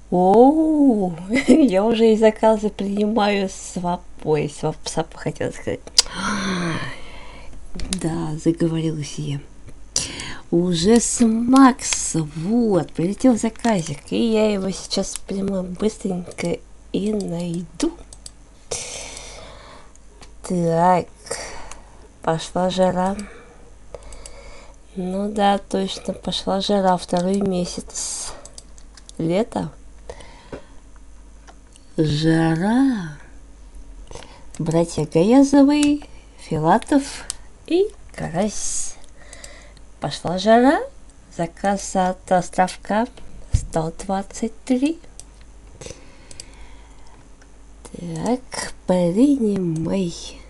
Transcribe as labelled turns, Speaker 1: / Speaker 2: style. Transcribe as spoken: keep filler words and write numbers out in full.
Speaker 1: О, я уже и заказы принимаю с вап... Ой, с вапсапа хотела сказать. Да, заговорилась я. Уже с Макса, вот, прилетел заказик, и я его сейчас прямо быстренько и найду. Так, пошла жара. Ну да, точно, пошла жара, второй месяц. Лето. Жара. Братья Гаязовы, Филатов и Карась. Пошла жара. Заказ от островка сто двадцать три. Так, принимай.